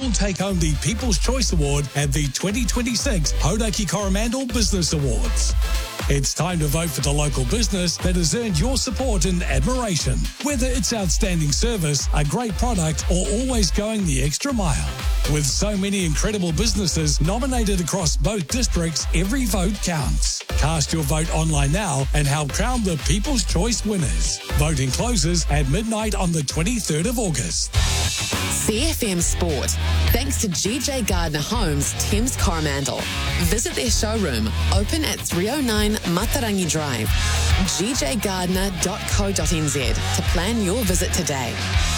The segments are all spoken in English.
you'll take home the People's Choice Award at the 2026 Hauraki Coromandel Business Awards. It's time to vote for the local business that has earned your support and admiration, whether it's outstanding service, a great product, or always going the extra mile. With so many incredible businesses nominated across both districts, every vote counts. Cast your vote online now and help crown the People's Choice winners. Voting closes at midnight on the 23rd of August. CFM Sport. Thanks to GJ Gardner Homes, Thames Coromandel. Visit their showroom, open at 309 Matarangi Drive. gjgardner.co.nz to plan your visit today.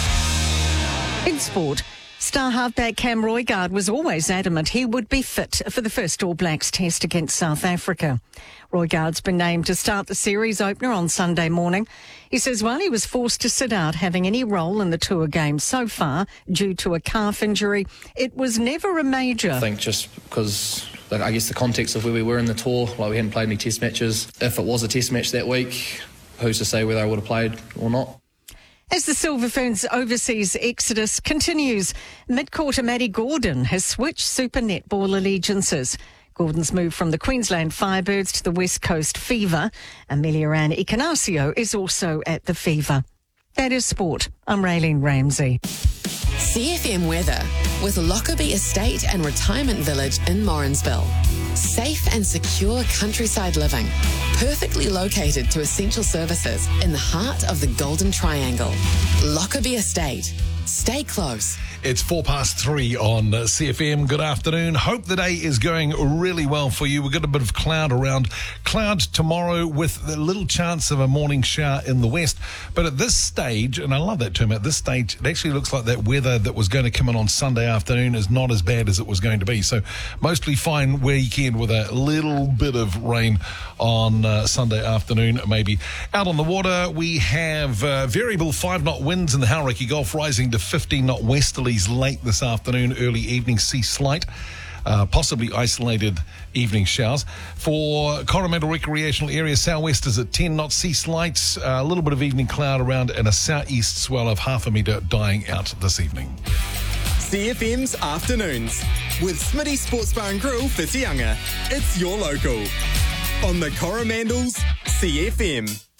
In sport, star halfback Cam Roigard was always adamant he would be fit for the first All Blacks test against South Africa. Roigard's been named to start the series opener on Sunday morning. He says while he was forced to sit out having any role in the tour game so far due to a calf injury, it was never a major. I think just because, I guess, the context of where we were in the tour, we hadn't played any test matches. If it was a test match that week, who's to say whether I would have played or not? As the Silver Ferns overseas exodus continues, mid-quarter Maddie Gordon has switched Super Netball allegiances. Gordon's moved from the Queensland Firebirds to the West Coast Fever. Amelia-Ann Icanasio is also at the Fever. That is sport. I'm Raylene Ramsey. CFM weather with Lockerbie Estate and Retirement Village in Morrinsville. Safe and secure countryside living. Perfectly located to essential services in the heart of the Golden Triangle. Lockerbie Estate. Stay close. It's 3:04 on CFM. Good afternoon. Hope the day is going really well for you. We've got a bit of cloud around. Cloud tomorrow with a little chance of a morning shower in the west. But at this stage, and I love that term, at this stage, it actually looks like that weather that was going to come in on Sunday afternoon is not as bad as it was going to be. So mostly fine weekend with a little bit of rain on Sunday afternoon, maybe. Out on the water, we have variable 5-knot winds in the Hauraki Gulf, rising to 15-knot westerlies late this afternoon, early evening, sea slight. Possibly isolated evening showers. For Coromandel Recreational Area, southwest is at 10 knots, sea slights, a little bit of evening cloud around, and a southeast swell of 0.5 metre dying out this evening. CFM's Afternoons with Smitty Sports Bar and Grill, Whitianga. It's your local. On the Coromandel's CFM.